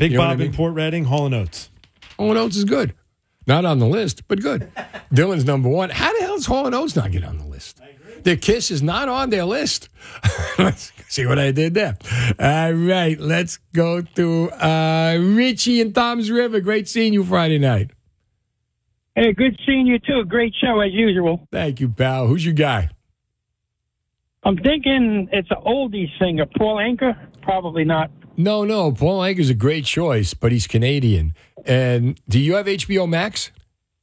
Big You know Bob what I mean? in Port Reading, Hall & Oates. Hall & Oates is good. Not on the list, but good. Dylan's number one. How the hell does Hall & Oates not get on the list? Their Kiss is not on their list. Let's see what I did there. All right, let's go to Richie in Tom's River. Great seeing you Friday night. Hey, good seeing you, too. Great show, as usual. Thank you, pal. Who's your guy? I'm thinking it's an oldie singer. Paul Anka? Probably not. No. Paul Anka's a great choice, but he's Canadian. And do you have HBO Max?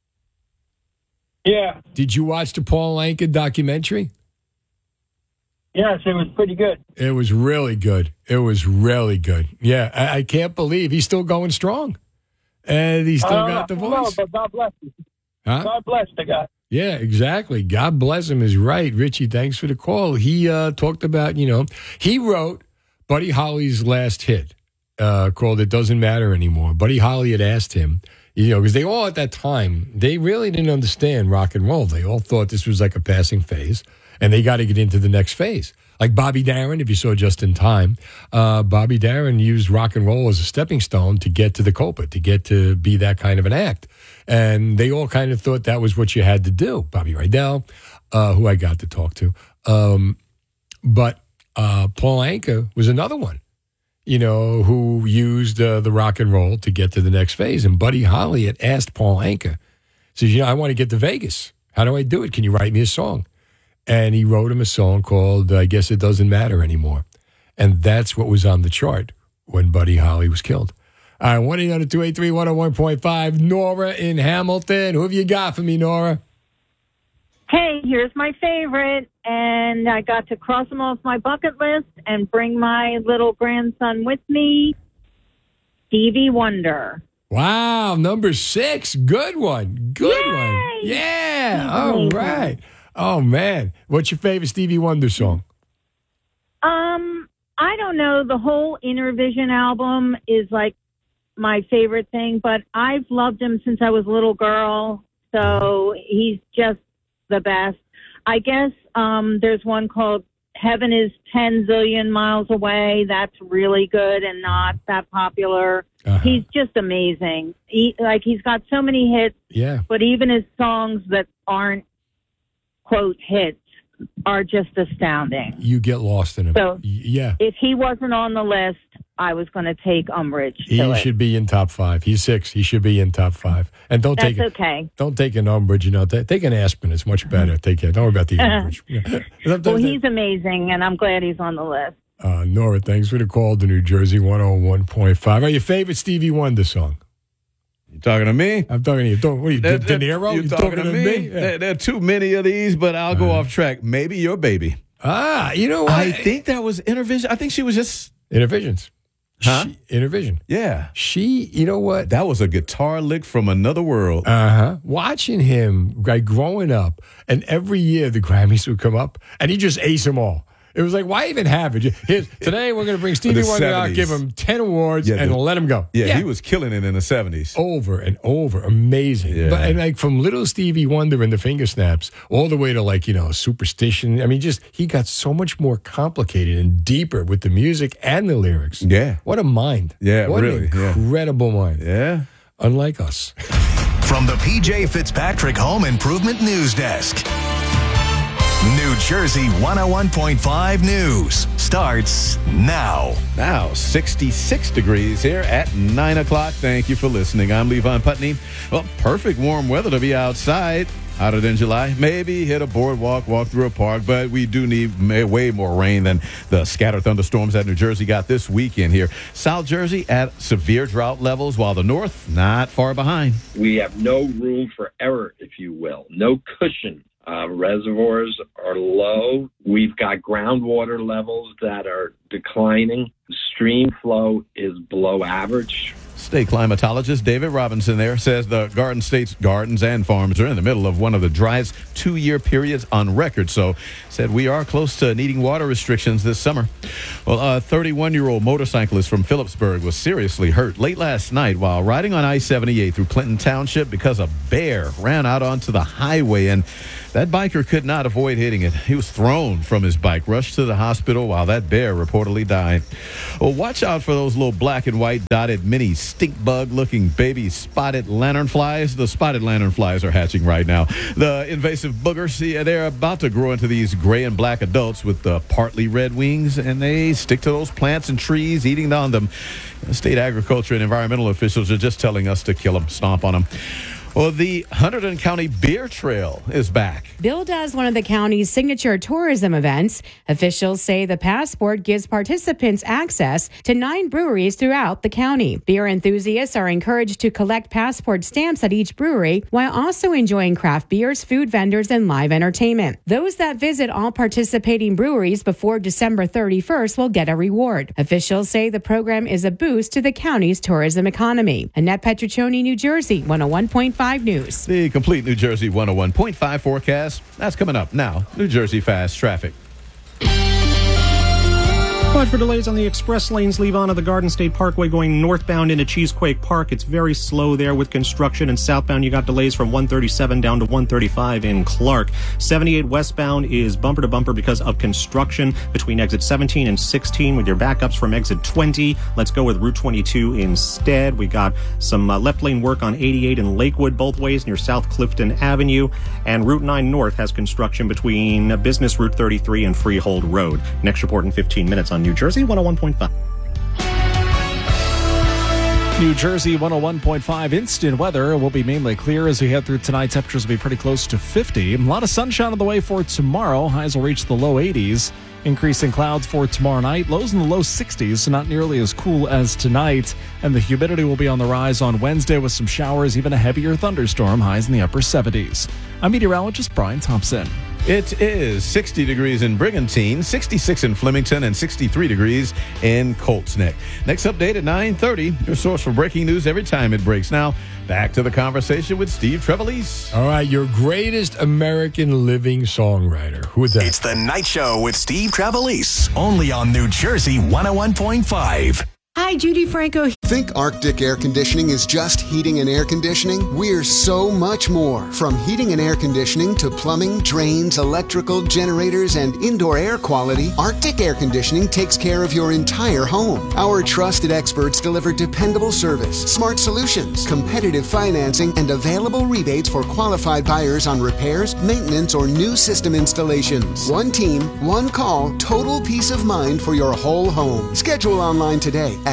Yeah. Did you watch the Paul Anka documentary? Yes, it was pretty good. It was really good. Yeah, I can't believe he's still going strong. And he still got the voice. But God bless him. Huh? God bless the guy. Yeah, exactly. God bless him is right. Richie, thanks for the call. He talked about, he wrote Buddy Holly's last hit called It Doesn't Matter Anymore. Buddy Holly had asked him, because they all at that time, they really didn't understand rock and roll. They all thought this was like a passing phase, and they got to get into the next phase. Like Bobby Darin, if you saw Just in Time, Bobby Darin used rock and roll as a stepping stone to get to the Copa, to get to be that kind of an act. And they all kind of thought that was what you had to do. Bobby Rydell, who I got to talk to. But Paul Anka was another one, who used the rock and roll to get to the next phase. And Buddy Holly had asked Paul Anka, says, I want to get to Vegas. How do I do it? Can you write me a song? And he wrote him a song called I Guess It Doesn't Matter Anymore. And that's what was on the chart when Buddy Holly was killed. All right, 1-800-283-101.5. Nora in Hamilton. Who have you got for me, Nora? Hey, here's my favorite. And I got to cross them off my bucket list and bring my little grandson with me. Stevie Wonder. Wow, number 6. Good one. Good one. Yeah. All right. Oh, man. What's your favorite Stevie Wonder song? I don't know. The whole Inner Vision album is like my favorite thing, but I've loved him since I was a little girl. So he's just the best. I guess there's one called Heaven is 10 Zillion Miles Away. That's really good and not that popular. He's just amazing. He's got so many hits. Yeah. But even his songs that aren't quote hits are just astounding. You get lost in him. So yeah. If he wasn't on the list, I was going to take umbrage to He it. should be in top 5. He's 6. He should be in top 5. And don't That's take it. okay. Don't take an umbrage. Take an aspirin. It's much better. Take it. Don't worry about the umbrage. Well, he's amazing, and I'm glad he's on the list. Nora, thanks for the call to New Jersey 101.5. Your favorite Stevie Wonder song? You talking to me? I'm talking to you. What are you, De Niro? You talking to me? Yeah. There are too many of these, but I'll go off track. Maybe Your Baby. You know what? I think that was Intervision. I think she was just... Intervisions. Huh? Intervision. Yeah. You know what? That was a guitar lick from another world. Watching him, growing up, and every year the Grammys would come up, and he just ace them all. It was like, why even have it? Today we're going to bring Stevie Wonder out, give him 10 awards, and let him go. Yeah, he was killing it in the 70s. Over and over. Amazing. Yeah. And from little Stevie Wonder and the Finger Snaps all the way to Superstition. I mean, he got so much more complicated and deeper with the music and the lyrics. Yeah. What a mind. Yeah, what really. An incredible mind. Yeah. Unlike us. From the PJ Fitzpatrick Home Improvement News Desk. New Jersey 101.5 News starts now. Now, 66 degrees here at 9 o'clock. Thank you for listening. I'm Levon Putney. Well, perfect warm weather to be outside. Hotter than July. Maybe hit a boardwalk, walk through a park, but we do need way more rain than the scattered thunderstorms that New Jersey got this weekend here. South Jersey at severe drought levels, while the north not far behind. We have no room for error, if you will, no cushion. Reservoirs are low. We've got groundwater levels that are declining. Stream flow is below average. State climatologist David Robinson there says the Garden State's gardens and farms are in the middle of one of the driest 2-year periods on record. So said we are close to needing water restrictions this summer. Well, a 31-year-old motorcyclist from Phillipsburg was seriously hurt late last night while riding on I-78 through Clinton Township because a bear ran out onto the highway. And That biker could not avoid hitting it. He was thrown from his bike, rushed to the hospital while that bear reportedly died. Well, watch out for those little black and white dotted mini stink bug looking baby spotted lanternflies. The spotted lanternflies are hatching right now. The invasive boogers, they're about to grow into these gray and black adults with partly red wings, and they stick to those plants and trees, eating on them. State agriculture and environmental officials are just telling us to kill them, stomp on them. Well, the Hunterdon County Beer Trail is back. Billed as one of the county's signature tourism events, officials say the passport gives participants access to 9 breweries throughout the county. Beer enthusiasts are encouraged to collect passport stamps at each brewery while also enjoying craft beers, food vendors, and live entertainment. Those that visit all participating breweries before December 31st will get a reward. Officials say the program is a boost to the county's tourism economy. Annette Petruccioni, New Jersey, 101.5 News. The complete New Jersey 101.5 forecast. That's coming up now. New Jersey Fast Traffic. Watch for delays on the express lanes. Leave on to the Garden State Parkway going northbound into Cheesequake Park. It's very slow there with construction. And southbound, you got delays from 137 down to 135 in Clark. 78 westbound is bumper to bumper because of construction between exit 17 and 16 with your backups from exit 20. Let's go with Route 22 instead. We got some left lane work on 88 in Lakewood both ways near South Clifton Avenue. And Route 9 North has construction between Business Route 33 and Freehold Road. Next report in 15 minutes on New Jersey 101.5. New Jersey 101.5 instant weather will be mainly clear as we head through tonight. Temperatures will be pretty close to 50. A lot of sunshine on the way for tomorrow. Highs will reach the low 80s. Increasing clouds for tomorrow night. Lows in the low 60s, so not nearly as cool as tonight. And the humidity will be on the rise on Wednesday with some showers, even a heavier thunderstorm. Highs in the upper 70s. I'm meteorologist Brian Thompson. It is 60 degrees in Brigantine, 66 in Flemington, and 63 degrees in Colts Neck. Next update at 9:30. Your source for breaking news every time it breaks. Now, back to the conversation with Steve Trevelise. All right, your greatest American living songwriter. Who is that? It's The Night Show with Steve Trevelise, only on New Jersey 101.5. Hi, Judy Franco. Think Arctic Air Conditioning is just heating and air conditioning? We're so much more. From heating and air conditioning to plumbing, drains, electrical, generators, and indoor air quality, Arctic Air Conditioning takes care of your entire home. Our trusted experts deliver dependable service, smart solutions, competitive financing, and available rebates for qualified buyers on repairs, maintenance, or new system installations. One team, one call, total peace of mind for your whole home. Schedule online today at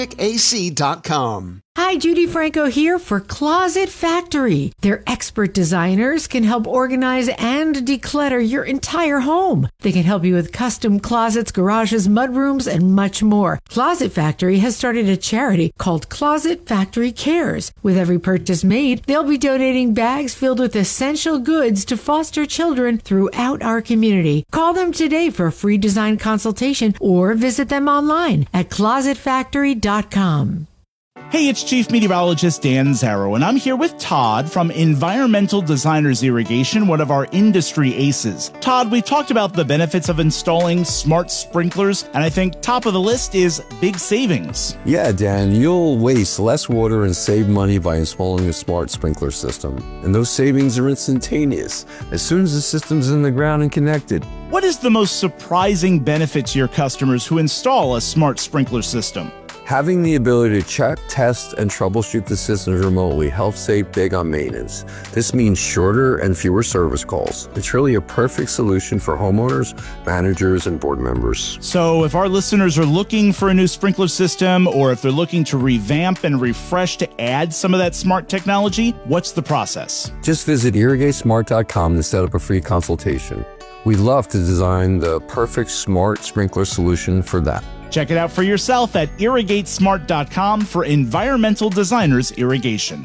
arcticac.com. Hi, Judy Franco here for Closet Factory. Their expert designers can help organize and declutter your entire home. They can help you with custom closets, garages, mudrooms, and much more. Closet Factory has started a charity called Closet Factory Cares. With every purchase made, they'll be donating bags filled with essential goods to foster children throughout our community. Call them today for a free design consultation or visit them online at closetfactory.com. Hey, it's Chief Meteorologist Dan Zarrow, and I'm here with Todd from Environmental Designers Irrigation, one of our industry aces. Todd, we've talked about the benefits of installing smart sprinklers, and I think top of the list is big savings. Yeah, Dan, you'll waste less water and save money by installing a smart sprinkler system. And those savings are instantaneous as soon as the system's in the ground and connected. What is the most surprising benefit to your customers who install a smart sprinkler system? Having the ability to check, test, and troubleshoot the systems remotely helps save big on maintenance. This means shorter and fewer service calls. It's really a perfect solution for homeowners, managers, and board members. So if our listeners are looking for a new sprinkler system, or if they're looking to revamp and refresh to add some of that smart technology, what's the process? Just visit irrigatesmart.com to set up a free consultation. We'd love to design the perfect smart sprinkler solution for that. Check it out for yourself at irrigatesmart.com for Environmental Designers Irrigation.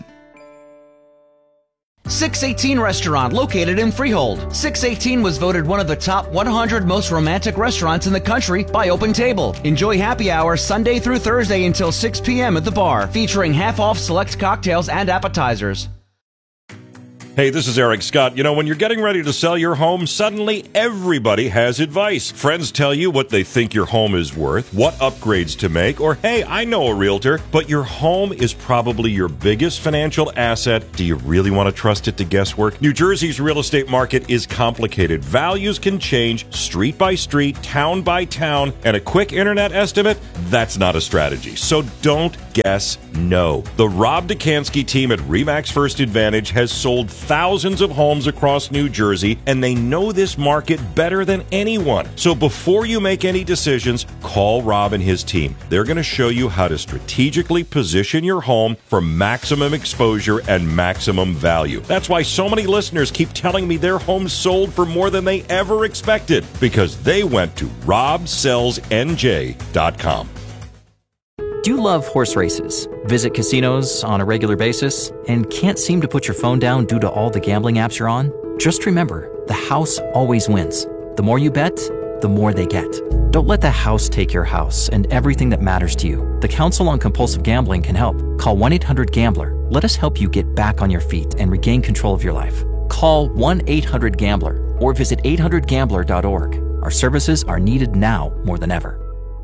618 Restaurant, located in Freehold. 618 was voted one of the top 100 most romantic restaurants in the country by Open Table. Enjoy happy hour Sunday through Thursday until 6 p.m. at the bar, featuring half-off select cocktails and appetizers. Hey, this is Eric Scott. You know, when you're getting ready to sell your home, suddenly everybody has advice. Friends tell you what they think your home is worth, what upgrades to make, or hey, I know a realtor, but your home is probably your biggest financial asset. Do you really want to trust it to guesswork? New Jersey's real estate market is complicated. Values can change street by street, town by town, and a quick internet estimate, that's not a strategy. So don't guess no. The Rob Dukansky team at RE/MAX First Advantage has sold thousands of homes across New Jersey, and they know this market better than anyone. So before you make any decisions, call Rob and his team. They're going to show you how to strategically position your home for maximum exposure and maximum value. That's why so many listeners keep telling me their homes sold for more than they ever expected, because they went to robsellsnj.com. Do you love horse races, visit casinos on a regular basis, and can't seem to put your phone down due to all the gambling apps you're on? Just remember, the house always wins. The more you bet, the more they get. Don't let the house take your house and everything that matters to you. The Council on Compulsive Gambling can help. Call 1-800-GAMBLER. Let us help you get back on your feet and regain control of your life. Call 1-800-GAMBLER or visit 800gambler.org. Our services are needed now more than ever.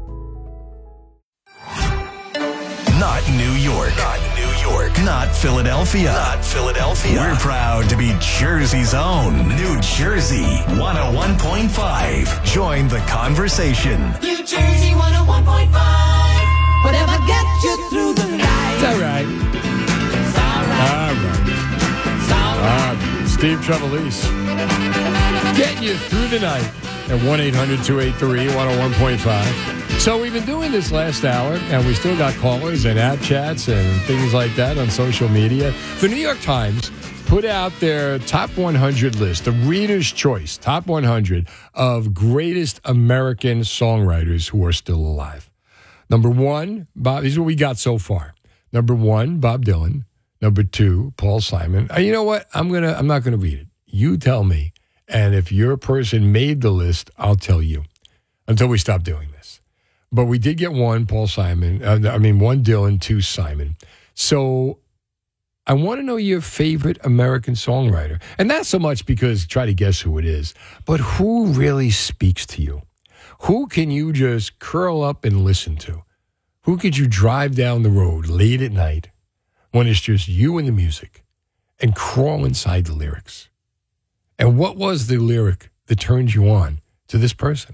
Not New York. Not New York. Not Philadelphia. Not Philadelphia. We're proud to be Jersey's own. New Jersey 101.5. Join the conversation. New Jersey 101.5. Whatever gets you through the night. It's all right. It's all right. All right. Steve Trevelise getting you through the night at 1-800-283-101.5. So we've been doing this last hour, and we still got callers and app chats and things like that on social media. The New York Times put out their top 100 list, the Reader's Choice, top 100 of greatest American songwriters who are still alive. Number one, Bob. These are what we got so far. Number one, Bob Dylan. Number two, Paul Simon. You know what? I'm not gonna read it. You tell me, and if your person made the list, I'll tell you. Until we stop doing this. But we did get one, Paul Simon. One Dylan, two Simon. So I want to know your favorite American songwriter. And not so much because try to guess who it is, but who really speaks to you? Who can you just curl up and listen to? Who could you drive down the road late at night when it's just you and the music and crawl inside the lyrics? And what was the lyric that turned you on to this person?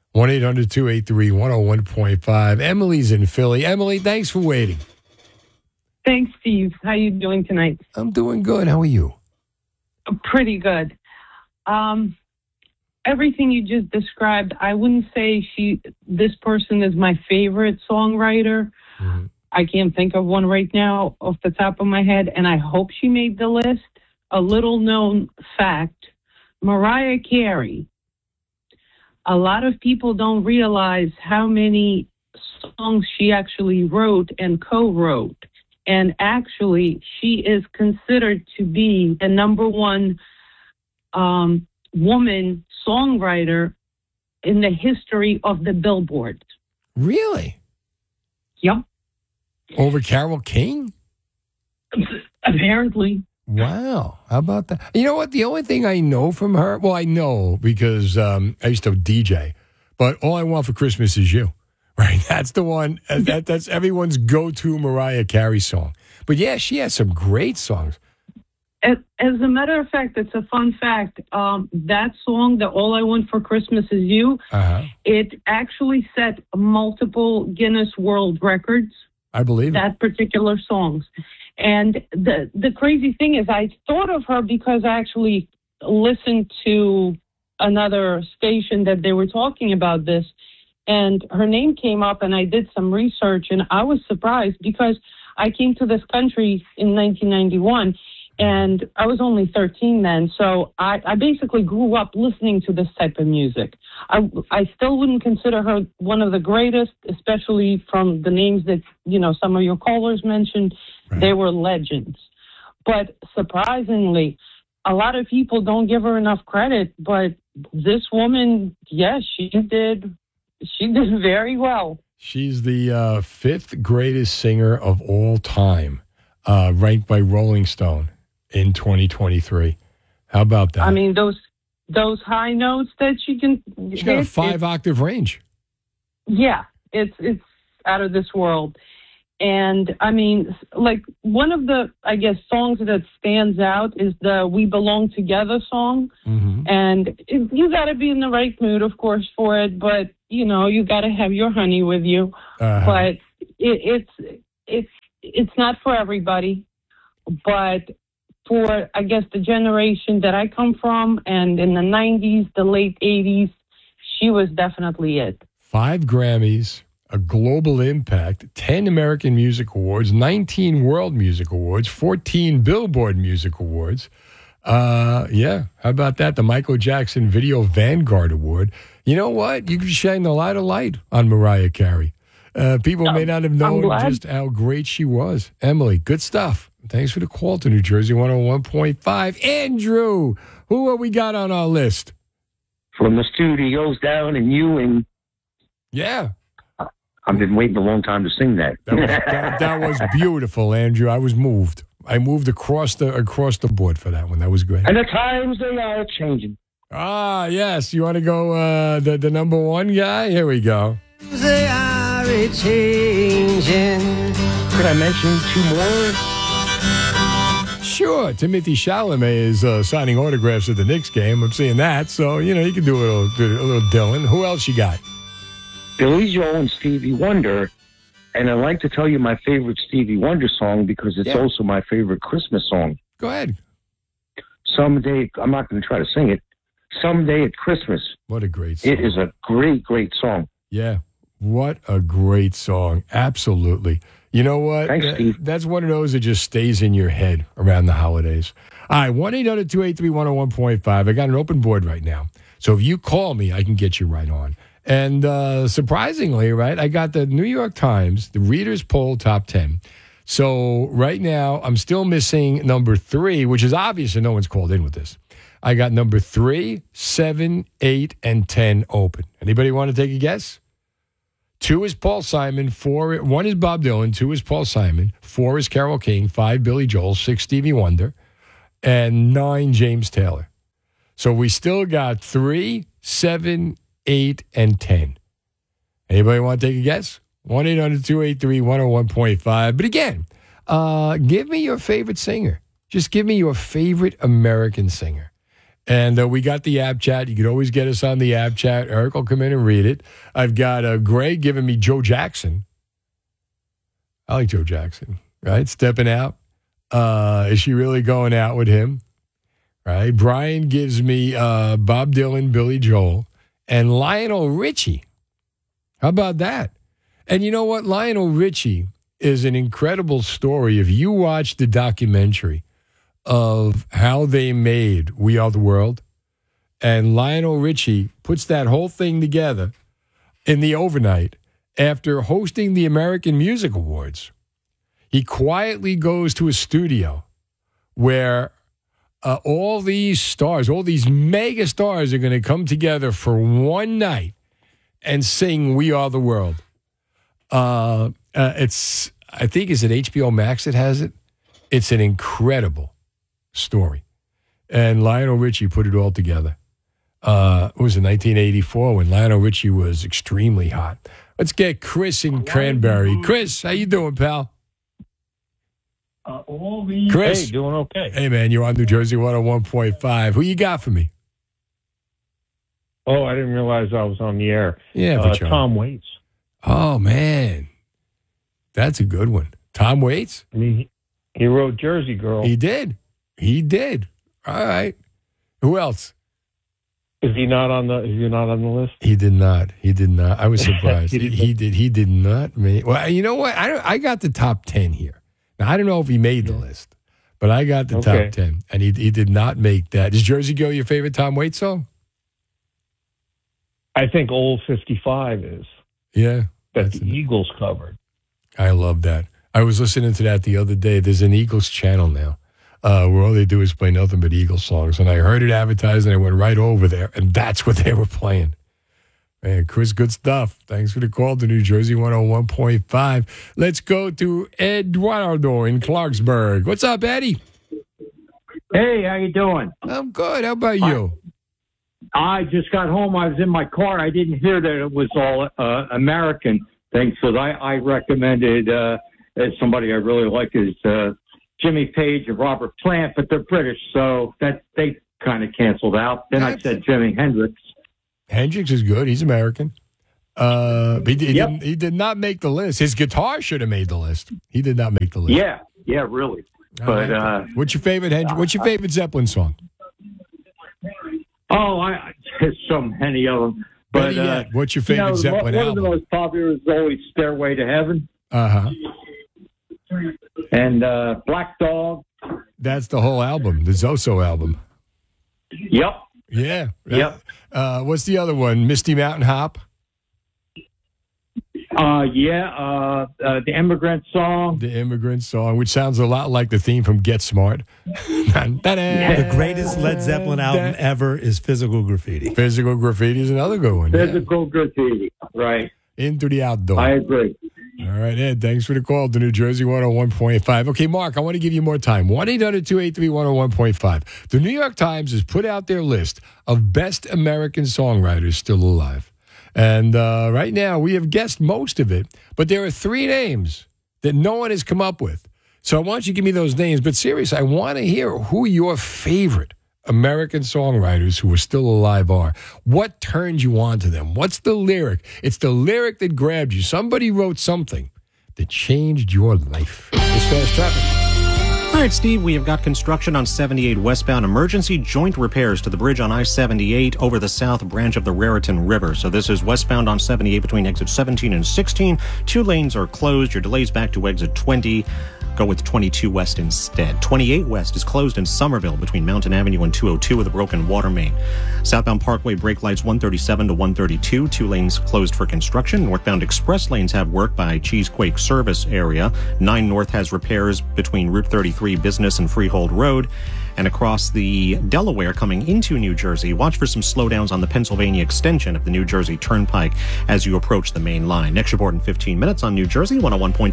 1-800-283-101.5. Emily's in Philly. Emily, thanks for waiting. Thanks, Steve. How you doing tonight? I'm doing good. How are you? Pretty good. Everything you just described, I wouldn't say this person is my favorite songwriter. Mm-hmm. I can't think of one right now off the top of my head, and I hope she made the list. A little known fact, Mariah Carey. A lot of people don't realize how many songs she actually wrote and co-wrote. And actually, she is considered to be the number one woman songwriter in the history of the Billboard. Really? Yep. Over Carole King? Apparently. Wow. How about that? You know what? The only thing I know from her, well, I know because I used to DJ, but All I Want for Christmas Is You, right? That's the one, that's everyone's go-to Mariah Carey song. But yeah, she has some great songs. As a matter of fact, it's a fun fact. That song, the All I Want for Christmas Is You, it actually set multiple Guinness World Records. I believe that particular songs. And the crazy thing is I thought of her because I actually listened to another station that they were talking about this, and her name came up, and I did some research, and I was surprised because I came to this country in 1991, and I was only 13 then, so I basically grew up listening to this type of music. I still wouldn't consider her one of the greatest, especially from the names that, some of your callers mentioned. Right. They were legends. But surprisingly, a lot of people don't give her enough credit, but this woman, yes, she did very well. She's the fifth greatest singer of all time, ranked by Rolling Stone. in 2023. How about that? I mean, those high notes that she can She's got a 5-octave range. Yeah, it's out of this world. And I mean, like one of the, I guess, songs that stands out is the "We Belong Together" song. Mm-hmm. And you got to be in the right mood, of course, for it. But you know, you got to have your honey with you. But it's not for everybody. But for, I guess, the generation that I come from, and in the 90s, the late 80s, she was definitely it. 5 Grammys, a global impact, 10 American Music Awards, 19 World Music Awards, 14 Billboard Music Awards. Yeah, how about that? The Michael Jackson Video Vanguard Award. You know what? You can shine a lot of light on Mariah Carey. People may not have known just how great she was. Emily, good stuff. Thanks for the call to New Jersey 101.5. Andrew, who have we got on our list? From the studios down in Ewing. Yeah. I've been waiting a long time to sing that. That was beautiful, Andrew. I was moved. I moved across the board for that one. That was great. And the times, they are changing. Ah, yes. You want to go the number one guy? Here we go. They are changing. Could I mention 2 more? Sure. Timothy Chalamet is signing autographs at the Knicks game. I'm seeing that. So, you know, you can do a little Dylan. Who else you got? Billy Joel and Stevie Wonder. And I'd like to tell you my favorite Stevie Wonder song because it's also my favorite Christmas song. Go ahead. Someday, I'm not going to try to sing it. Someday at Christmas. What a great song. It is a great, great song. Yeah. What a great song. Absolutely. You know what? Thanks, Steve. That's one of those that just stays in your head around the holidays. All right, 1-800-283-101.5. I got an open board right now. So if you call me, I can get you right on. And surprisingly, right, I got the New York Times, the Reader's Poll Top 10. So right now, I'm still missing number 3, which is obvious and no one's called in with this. I got number 3, 7, 8, and 10 open. Anybody want to take a guess? 2 is Paul Simon, 1 is Bob Dylan, 2 is Paul Simon, 4 is Carole King, 5 Billy Joel, 6 Stevie Wonder, and 9 James Taylor. So we still got 3, 7, 8, and 10. Anybody want to take a guess? 1-800-283-101.5. But again, give me your favorite singer. Just give me your favorite American singer. And we got the app chat. You can always get us on the app chat. Eric will come in and read it. I've got Greg giving me Joe Jackson. I like Joe Jackson, right? Stepping out. Is she really going out with him? Right? Brian gives me Bob Dylan, Billy Joel, and Lionel Richie. How about that? And you know what? Lionel Richie is an incredible story. If you watch the documentary of how they made We Are the World, and Lionel Richie puts that whole thing together in the overnight after hosting the American Music Awards. He quietly goes to a studio where all these stars, all these mega stars are going to come together for one night and sing We Are the World. I think, is it HBO Max that has it? It's an incredible story. And Lionel Richie put it all together. It was in 1984 when Lionel Richie was extremely hot. Let's get Chris in Cranberry. Chris, how you doing, pal? Chris. Hey, doing okay. Hey, man, you're on New Jersey 101.5. Who you got for me? Oh, I didn't realize I was on the air. Yeah, Tom Waits. Oh, man. That's a good one. Tom Waits? I mean, he wrote Jersey Girl. He did. All right. Who else? Is he not on the list? He did not. I was surprised. he did not make. Well, you know what? I got the top 10 here. Now, I don't know if he made the list, but I got the top 10, and he did not make that. Is Jersey Girl your favorite Tom Waits song? I think Old 55 is. Yeah. That the Eagles covered. I love that. I was listening to that the other day. There's an Eagles channel now where all they do is play nothing but Eagles songs. And I heard it advertised, and I went right over there, and that's what they were playing. Man, Chris, good stuff. Thanks for the call to New Jersey 101.5. Let's go to Eduardo in Clarksburg. What's up, Eddie? Hey, how you doing? I'm good. How about you? I just got home. I was in my car. I didn't hear that it was all American things, so I recommended as somebody I really like is Jimmy Page and Robert Plant, but they're British, so that they kind of canceled out. Then I said Jimi Hendrix. Hendrix is good. He's American. He did not make the list. His guitar should have made the list. He did not make the list. Yeah, really. But what's your favorite Hendrix? What's your favorite Zeppelin song? There's so many of them. But what's your favorite Zeppelin one album? One of the most popular is always "Stairway to Heaven." And Black Dog. That's the whole album, the Zoso album. Yep. Yeah. Yep. What's the other one? Misty Mountain Hop. The Immigrant Song. The Immigrant Song, which sounds a lot like the theme from Get Smart. The greatest Led Zeppelin album ever is Physical Graffiti. Physical Graffiti is another good one. Physical Graffiti, right. Into the Outdoor. I agree. All right, Ed, thanks for the call to New Jersey 101.5. Okay, Mark, I want to give you more time. 1-800-283-101.5. The New York Times has put out their list of best American songwriters still alive. And right now, we have guessed most of it, but there are 3 names that no one has come up with. So I want you to give me those names. But seriously, I want to hear who your favorite American songwriters who are still alive are. What turned you on to them? What's the lyric? It's the lyric that grabbed you. Somebody wrote something that changed your life. It's Fast Traffic. All right, Steve, we have got construction on 78 westbound, emergency joint repairs to the bridge on I-78 over the south branch of the Raritan River. So this is westbound on 78 between exit 17 and 16. 2 lanes are closed. Your delays back to exit 20. Go with 22 West instead. 28 West is closed in Somerville between Mountain Avenue and 202 with a broken water main. Southbound Parkway brake lights 137 to 132. 2 lanes closed for construction. Northbound express lanes have work by Cheesequake Service area. 9 North has repairs between Route 33 Business and Freehold Road. And across the Delaware coming into New Jersey, watch for some slowdowns on the Pennsylvania extension of the New Jersey Turnpike as you approach the main line. Next report in 15 minutes on New Jersey 101.5.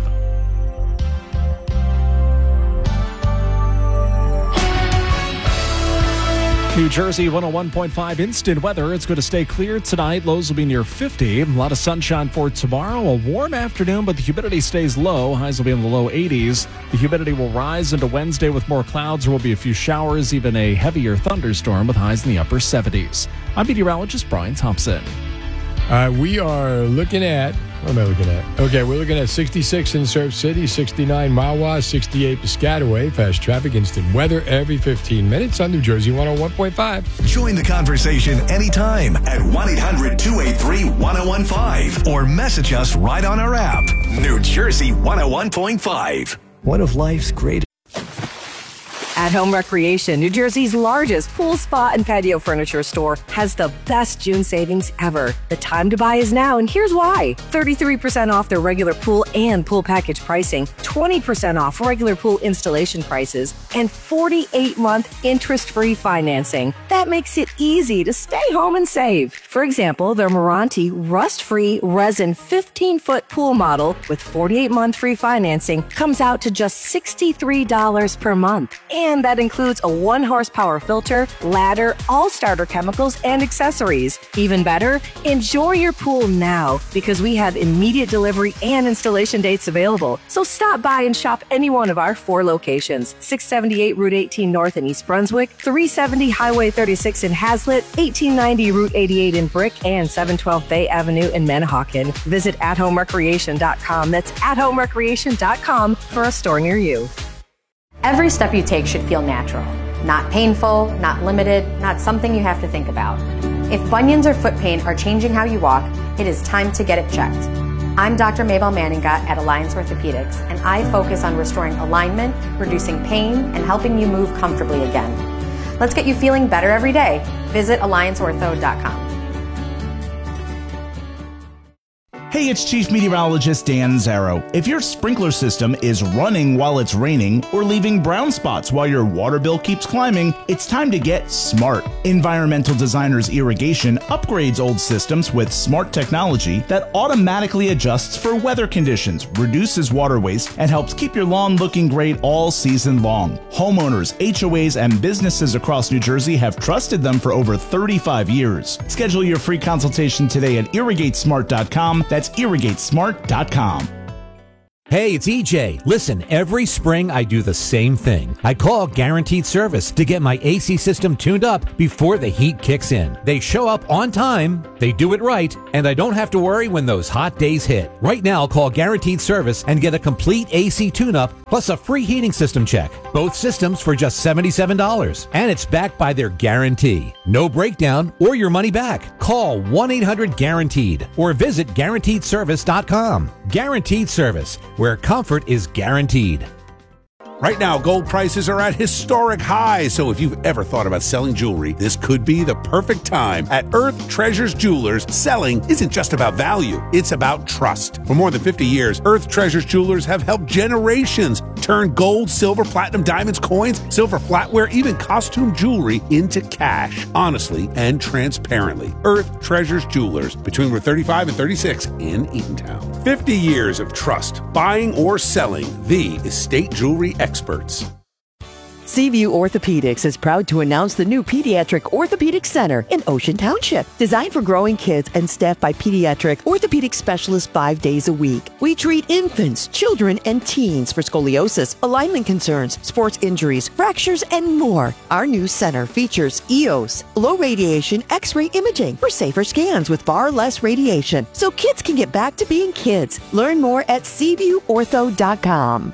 New Jersey 101.5 instant weather. It's going to stay clear tonight. Lows will be near 50. A lot of sunshine for tomorrow. A warm afternoon, but the humidity stays low. Highs will be in the low 80s. The humidity will rise into Wednesday with more clouds. There will be a few showers, even a heavier thunderstorm with highs in the upper 70s. I'm meteorologist Brian Thompson. We are looking at, what am I looking at? Okay, we're looking at 66 in Surf City, 69 Mahwah, 68 Piscataway. Fast traffic, instant weather every 15 minutes on New Jersey 101.5. Join the conversation anytime at 1-800-283-1015 or message us right on our app. New Jersey 101.5. One of life's greatest. At Home Recreation, New Jersey's largest pool, spa, and patio furniture store, has the best June savings ever. The time to buy is now, and here's why. 33% off their regular pool and pool package pricing, 20% off regular pool installation prices, and 48-month interest-free financing. That makes it easy to stay home and save. For example, their Meranti rust-free resin 15-foot pool model with 48-month free financing comes out to just $63 per month. And that includes a 1-horsepower filter, ladder, all starter chemicals, and accessories. Even better, enjoy your pool now because we have immediate delivery and installation dates available. So stop by and shop any one of our 4 locations: 678 Route 18 North in East Brunswick, 370 Highway 36 in Hazlet, 1890 Route 88 in Brick, and 712 Bay Avenue in Manahawkin. Visit athomerecreation.com. That's athomerecreation.com for a store near you. Every step you take should feel natural, not painful, not limited, not something you have to think about. If bunions or foot pain are changing how you walk, it is time to get it checked. I'm Dr. Mabel Manninga at Alliance Orthopedics, and I focus on restoring alignment, reducing pain, and helping you move comfortably again. Let's get you feeling better every day. Visit allianceortho.com. Hey, it's Chief Meteorologist Dan Zarrow. If your sprinkler system is running while it's raining or leaving brown spots while your water bill keeps climbing, it's time to get smart. Environmental Designers Irrigation upgrades old systems with smart technology that automatically adjusts for weather conditions, reduces water waste, and helps keep your lawn looking great all season long. Homeowners, HOAs, and businesses across New Jersey have trusted them for over 35 years. Schedule your free consultation today at irrigatesmart.com. That's irrigatesmart.com. Hey, it's EJ. Listen, every spring I do the same thing. I call Guaranteed Service to get my AC system tuned up before the heat kicks in. They show up on time, they do it right, and I don't have to worry when those hot days hit. Right now, call Guaranteed Service and get a complete AC tune-up plus a free heating system check. Both systems for just $77. And it's backed by their guarantee. No breakdown or your money back. Call 1-800-GUARANTEED or visit GuaranteedService.com. Guaranteed Service, where comfort is guaranteed. Right now, gold prices are at historic highs, so if you've ever thought about selling jewelry, this could be the perfect time. At Earth Treasures Jewelers, selling isn't just about value, it's about trust. For more than 50 years, Earth Treasures Jewelers have helped generations turn gold, silver, platinum, diamonds, coins, silver flatware, even costume jewelry into cash, honestly and transparently. Earth Treasures Jewelers, between Route 35 and 36 in Eatontown. 50 years of trust, buying or selling the estate jewelry experts. Seaview Orthopedics is proud to announce the new Pediatric Orthopedic Center in Ocean Township. Designed for growing kids and staffed by pediatric orthopedic specialists 5 days a week. We treat infants, children, and teens for scoliosis, alignment concerns, sports injuries, fractures, and more. Our new center features EOS, low radiation X-ray imaging for safer scans with far less radiation, so kids can get back to being kids. Learn more at SeaviewOrtho.com.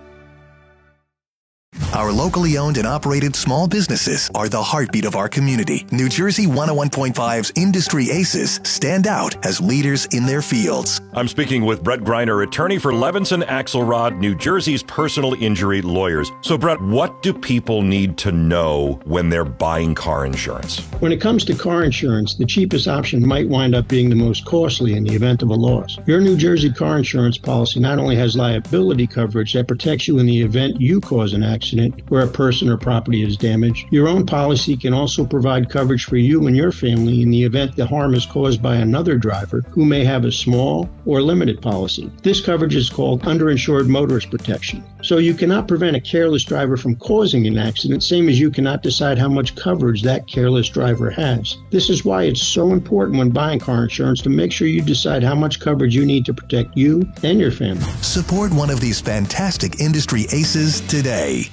Our locally owned and operated small businesses are the heartbeat of our community. New Jersey 101.5's Industry Aces stand out as leaders in their fields. I'm speaking with Brett Greiner, attorney for Levinson Axelrod, New Jersey's personal injury lawyers. So, Brett, what do people need to know when they're buying car insurance? When it comes to car insurance, the cheapest option might wind up being the most costly in the event of a loss. Your New Jersey car insurance policy not only has liability coverage that protects you in the event you cause an accident where a person or property is damaged, your own policy can also provide coverage for you and your family in the event the harm is caused by another driver who may have a small or limited policy. This coverage is called underinsured motorist protection. So you cannot prevent a careless driver from causing an accident, same as you cannot decide how much coverage that careless driver has. This is why it's so important when buying car insurance to make sure you decide how much coverage you need to protect you and your family. Support one of these fantastic industry aces today.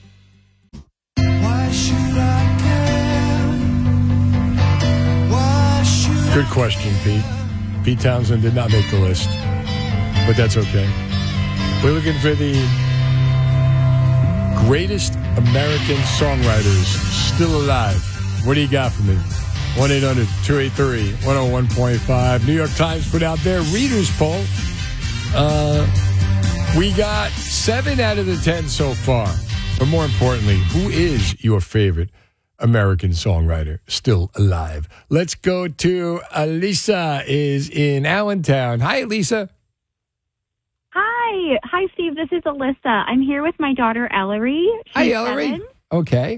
Good question, Pete. Pete Townsend did not make the list, but that's okay. We're looking for the greatest American songwriters still alive. What do you got for me? 1-800-283-101.5. New York Times put out their readers poll. We got 7 out of the 10 so far. But more importantly, who is your favorite American songwriter still alive? Let's go to Elisa is in Allentown. Hi, Elisa. Hi, Steve. This is Alyssa. I'm here with my daughter, Ellery. Hi, Ellery. 7. Okay.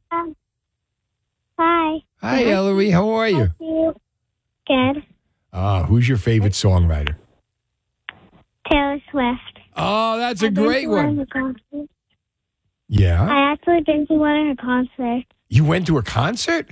Hi. Hi, Ellery. How are you? Good. Who's your favorite songwriter? Taylor Swift. Oh, that's a great one. Yeah. I actually been to one of her concerts. You went to a concert?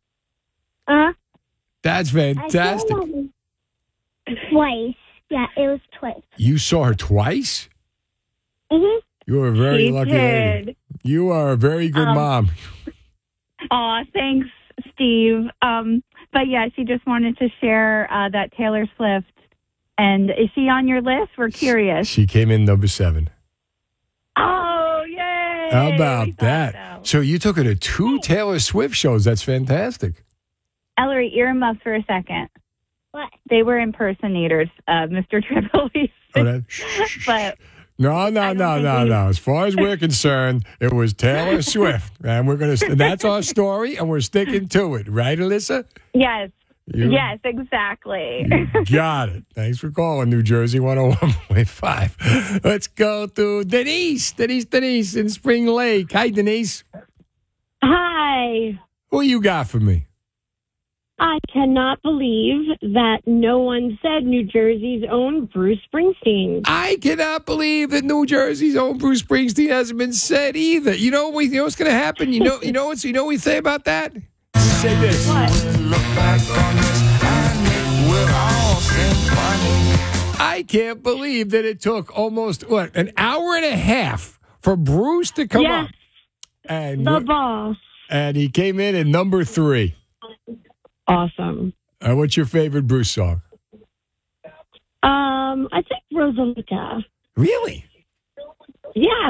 That's fantastic. Twice. Yeah, it was twice. You saw her twice? Mm-hmm. You are a very lucky lady. You are a very good mom. Aw, thanks, Steve. But yeah, she just wanted to share that Taylor Swift. And is she on your list? We're curious. She came in number 7. Oh, yay! How about that? So you took her to 2 Taylor Swift shows. That's fantastic. Ellery, earmuffs for a second. What? They were impersonators, Mr. Tripoli. But No. As far as we're concerned, it was Taylor Swift, and that's our story, and we're sticking to it, right, Alyssa? Yes. Yes, exactly. Got it. Thanks for calling, New Jersey 101.5. Let's go to Denise. Denise in Spring Lake. Hi, Denise. Hi. Who you got for me? I cannot believe that no one said New Jersey's own Bruce Springsteen. I cannot believe that New Jersey's own Bruce Springsteen hasn't been said either. You know what's going to happen? You know what we say about that? Say this. What? I can't believe that it took almost an hour and a half for Bruce to come up. And the boss. And he came in at number 3. Awesome. What's your favorite Bruce song? I think Rosa Luca. Really? Yeah.